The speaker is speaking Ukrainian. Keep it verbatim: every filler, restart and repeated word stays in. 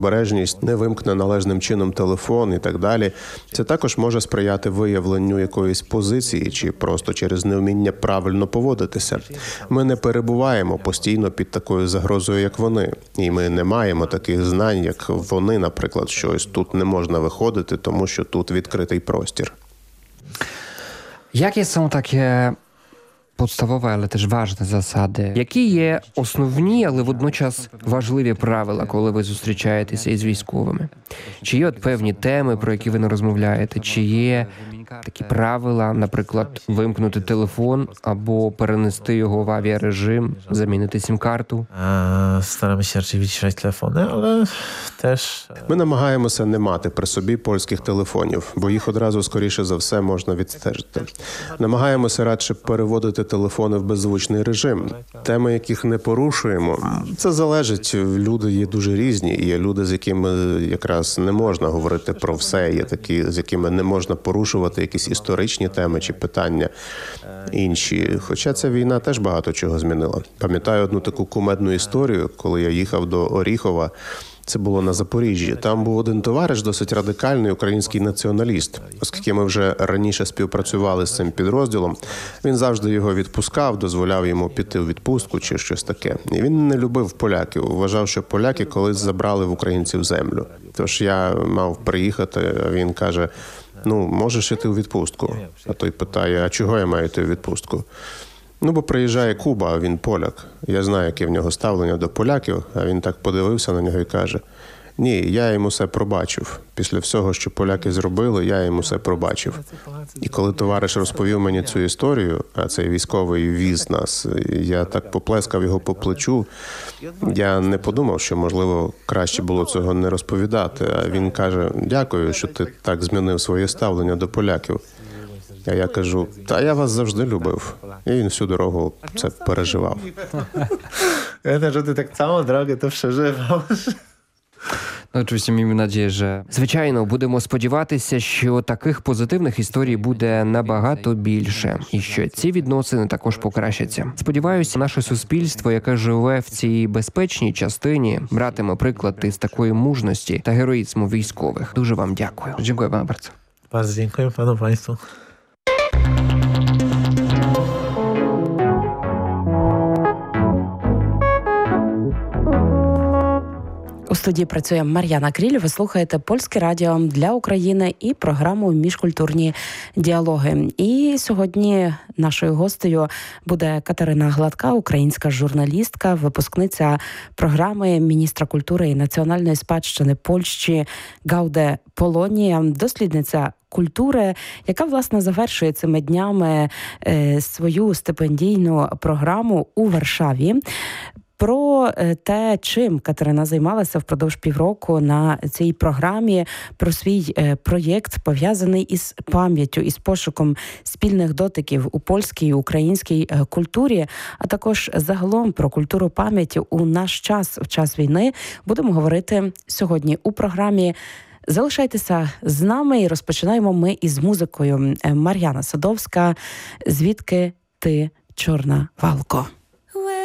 обережність, не вимкне належним чином телефон і так далі. Це також може сприяти виявленню якоїсь позиції чи просто через невміння правильно поводитися. Ми не перебуваємо постійно під такою загрозою, як вони. І ми не маємо таких знань, як вони, наприклад, що ось тут не можна виходити, тому що тут відкритий простір. Jakie są takie podstawowe, ale też ważne zasady? Які є основні, але водночас важливі правила, коли ви зустрічаєтеся із військовими? Чи є от певні теми, про які ви не розмовляєте? Чи є такі правила, наприклад, вимкнути телефон або перенести його в авіарежим, замінити сім-карту? Staramy się raczej wyciszać telefony, ale też... Ми намагаємося не мати при собі польських телефонів, бо їх одразу, скоріше за все, можна відстежити. Намагаємося радше переводити телефони в беззвучний режим. Теми, яких не порушуємо, це залежить. Люди є дуже різні, і є люди, з якими якраз не можна говорити про все, є такі, з якими не можна порушувати якісь історичні теми чи питання інші. Хоча ця війна теж багато чого змінила. Пам'ятаю одну таку кумедну історію, коли я їхав до Оріхова. Це було на Запоріжжі. Там був один товариш, досить радикальний український націоналіст. Оскільки ми вже раніше співпрацювали з цим підрозділом, він завжди його відпускав, дозволяв йому піти у відпустку чи щось таке. І він не любив поляків, вважав, що поляки колись забрали в українців землю. Тож я мав приїхати, а він каже: ну, можеш іти у відпустку? А той питає: а чого я маю йти у відпустку? Ну, бо приїжджає Куба, а він поляк. Я знаю, яке в нього ставлення до поляків, а він так подивився на нього і каже: ні, я йому все пробачив. Після всього, що поляки зробили, я йому все пробачив. І коли товариш розповів мені цю історію, а цей військовий віз нас, я так поплескав його по плечу, я не подумав, що, можливо, краще було цього не розповідати. А він каже: дякую, що ти так змінив своє ставлення до поляків. А я кажу: та я вас завжди любив. І він всю дорогу це переживав. Ja też, że ty tak całą drogę to przeżywał. Ну, oczywiście miejmy nadzieję, że... Звичайно, будемо сподіватися, що таких позитивних історій буде набагато більше. І що ці відносини також покращаться. Сподіваюся, наше суспільство, яке живе в цій безпечній частині, братиме приклад із такої мужності та героїзму військових. Дуже вам дякую. Дякую вам bardzo. Bardzo dziękuję panu państwu. У студії працює Мар'яна Кріль. Ви слухаєте Польське радіо для України і програму «Міжкультурні діалоги». І сьогодні нашою гостею буде Катерина Гладка, українська журналістка, випускниця програми міністра культури і національної спадщини Польщі Гауде Полонія, дослідниця культури, яка, власне, завершує цими днями е, свою стипендійну програму у Варшаві. Про те, чим Катерина займалася впродовж півроку на цій програмі, про свій проєкт, пов'язаний із пам'яттю, із пошуком спільних дотиків у польській і українській культурі, а також загалом про культуру пам'яті у наш час, в час війни, будемо говорити сьогодні у програмі. Залишайтеся з нами і розпочинаємо ми із музикою. Мар'яна Садовська «Звідки ти, чорна валко».